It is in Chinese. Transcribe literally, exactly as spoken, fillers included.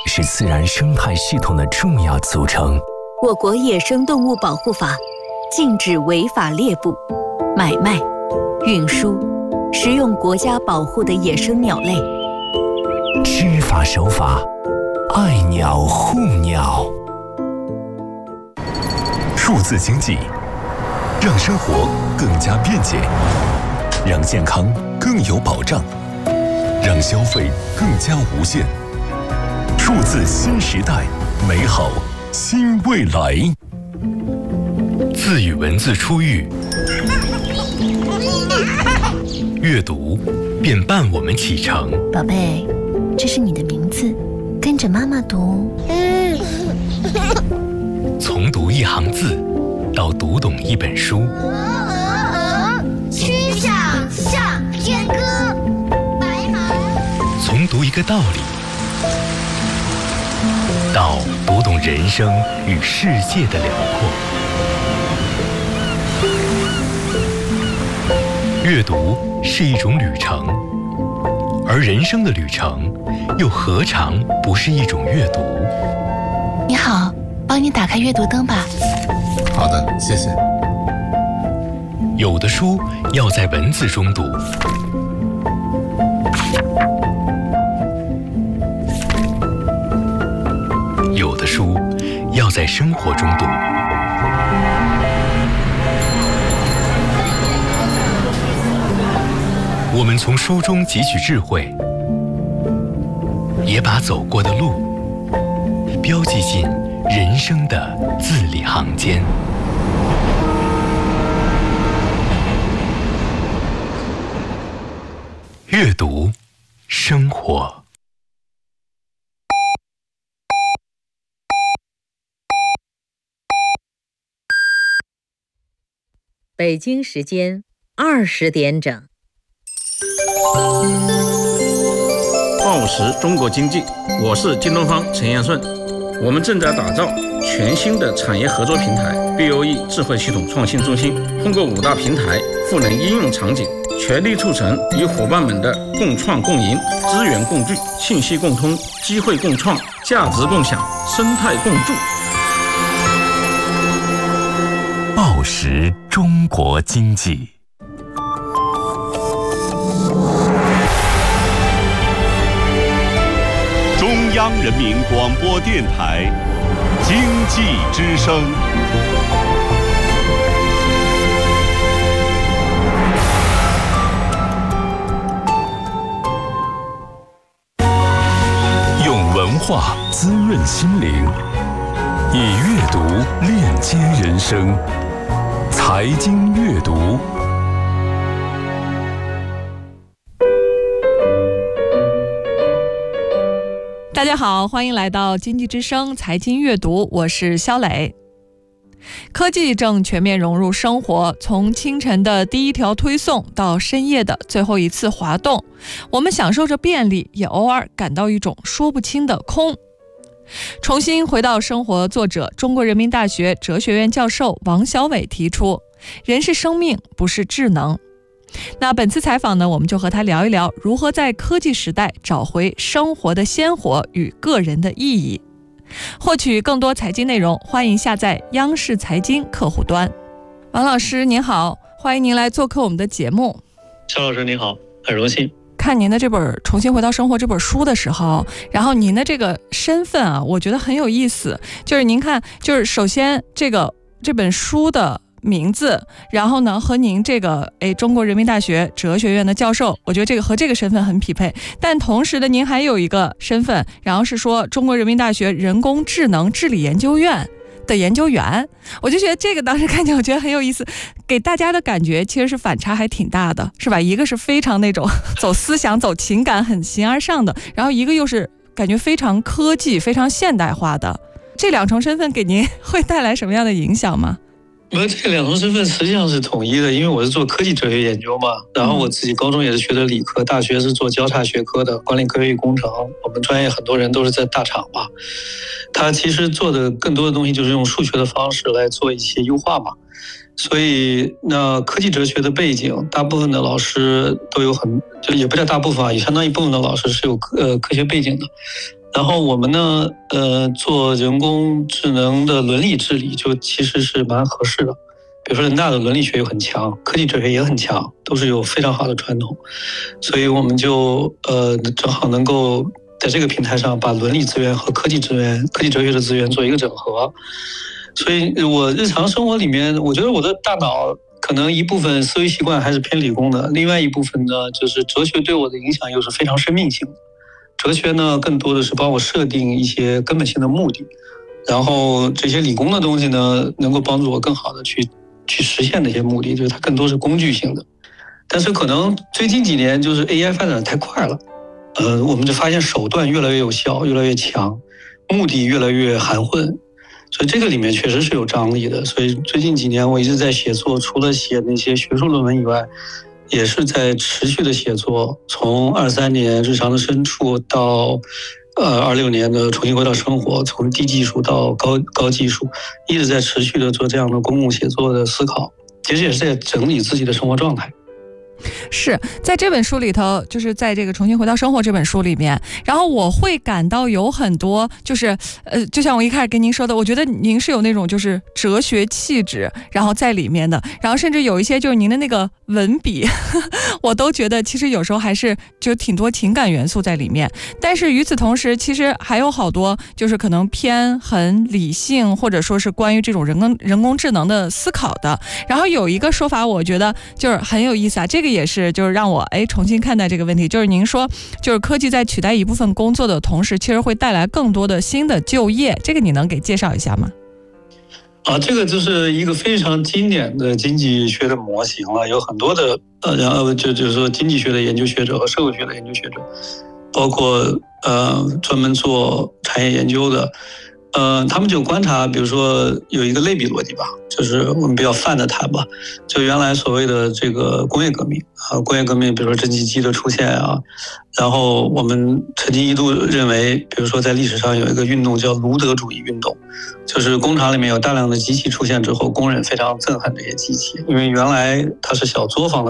是自然生态系统的重要组成。 我国野生动物保护法禁止违法猎捕、买卖、运输、食用国家保护的野生鸟类。 知法守法，爱鸟护鸟。数字经济让生活更加便捷，让健康更有保障，让消费更加无限。数字新时代，美好新未来。字与文字初遇，阅读便伴我们启程。 宝贝，这是你的名字，跟着妈妈读。 从读一行字到读懂一本书， 曲项向天歌，白马。 从读一个道理到读懂人生与世界的辽阔。阅读是一种旅程，而人生的旅程又何尝不是一种阅读？ 你好，帮你打开阅读灯吧。 好的，谢谢。 有的书要在文字中读，有的书要在生活中读。我们从书中汲取智慧，也把走过的路标记进人生的字里行间。阅读，生活。 北京时间二十点整。 报时中国经济，我是京东方陈彦顺。我们正在打造全新的产业合作平台 B O E 智慧系统创新中心，通过五大平台赋能应用场景，全力促成与伙伴们的共创共赢、资源共聚、信息共通、机会共创、价值共享、生态共筑。 报时中国经济。 中央人民广播电台经济之声。 用文化滋润心灵，以阅读链接人生。财经阅读。 大家好，欢迎来到经济之声财经阅读，我是肖磊。科技正全面融入生活，从清晨的第一条推送到深夜的最后一次滑动，我们享受着便利，也偶尔感到一种说不清的空。重新回到生活，作者中国人民大学哲学院教授王小伟提出，人是生命，不是智能。那本次采访呢，我们就和他聊一聊如何在科技时代找回生活的鲜活与个人的意义。获取更多财经内容，欢迎下载央视财经客户端。王老师您好，欢迎您来做客我们的节目。 肖老师您好，很荣幸。 看您的这本《重新回到生活》这本书的时候，然后您的这个身份啊，我觉得很有意思。就是您看，就是首先这个这本书的名字，然后呢和您这个诶中国人民大学哲学院的教授，我觉得这个和这个身份很匹配。但同时的您还有一个身份，然后是说中国人民大学人工智能治理研究院的研究员，我就觉得这个当时看见我觉得很有意思，给大家的感觉其实是反差还挺大的，是吧？一个是非常那种走思想走情感很形而上的，然后一个又是感觉非常科技非常现代化的，这两重身份给您会带来什么样的影响吗？ 我这两重身份实际上是统一的，因为我是做科技哲学研究嘛，然后我自己高中也是学的理科，大学是做交叉学科的管理科学与工程，我们专业很多人都是在大厂嘛，他其实做的更多的东西就是用数学的方式来做一些优化嘛，所以那科技哲学的背景，大部分的老师都有很，就也不叫大部分啊，也相当一部分的老师是有呃科学背景的。 然后我们呢，呃，做人工智能的伦理治理，就其实是蛮合适的。比如说人大的伦理学又很强，科技哲学也很强，都是有非常好的传统，所以我们就呃正好能够在这个平台上把伦理资源和科技资源、科技哲学的资源做一个整合。所以我日常生活里面，我觉得我的大脑可能一部分思维习惯还是偏理工的，另外一部分呢，就是哲学对我的影响又是非常生命性的。哲学呢，更多的是帮我设定一些根本性的目的，然后这些理工的东西呢，能够帮助我更好的去去实现那些目的，就是它更多是工具性的。但是可能最近几年就是 A I 发展太快了，呃，我们就发现手段越来越有效，越来越强，目的越来越含混，所以这个里面确实是有张力的。所以最近几年我一直在写作，除了写那些学术论文以外，也是在持续的写作，从二三年日常的深处到呃二六年的重新回到生活，从低技术到高高技术，一直在持续的做这样的公共写作的思考，其实也是在整理自己的生活状态。 是在这本书里头，就是在这个重新回到生活这本书里面，然后我会感到有很多就是呃，就像我一开始跟您说的，我觉得您是有那种就是哲学气质然后在里面的，然后甚至有一些就是您的那个文笔呵呵我都觉得其实有时候还是就挺多情感元素在里面。但是与此同时，其实还有好多就是可能偏很理性，或者说是关于这种人工人工智能的思考的。然后有一个说法我觉得就是很有意思啊，这个也是就是让我哎重新看待这个问题，就是您说就是科技在取代一部分工作的同时，其实会带来更多的新的就业，这个你能给介绍一下吗？ 啊，这个就是一个非常经典的经济学的模型了，有很多的呃，然后就就是说经济学的研究学者和社会学的研究学者，包括呃专门做产业研究的。呃，他们就观察，比如说有一个类比逻辑吧，就是我们比较泛的谈吧，就原来所谓的这个工业革命啊，工业革命，比如说蒸汽机的出现啊，然后我们曾经一度认为，比如说在历史上有一个运动叫卢德主义运动，就是工厂里面有大量的机器出现之后，工人非常憎恨这些机器，因为原来它是小作坊的